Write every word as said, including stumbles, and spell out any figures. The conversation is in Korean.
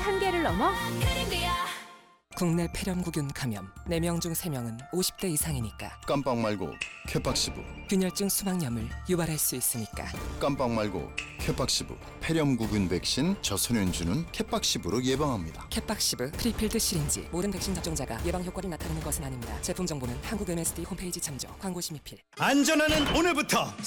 한계를 넘어 국내 폐렴구균 감염 네 명 중 세 명은 오십 대 이상이니까. 깜빡 말고 케팍시브. 균열증 수막염을 유발할 수 있으니까. 깜빡 말고 케팍시브. 폐렴구균 백신 저소년주는 케팍시브로 예방합니다. 캣박시브 프리필드 시린지. 모든 백신 접종자가 예방 효과를 나타내는 것은 아닙니다. 제품 정보는 한국 엠에스디 홈페이지 참조. 광고 심의필. 안전하는 오늘부터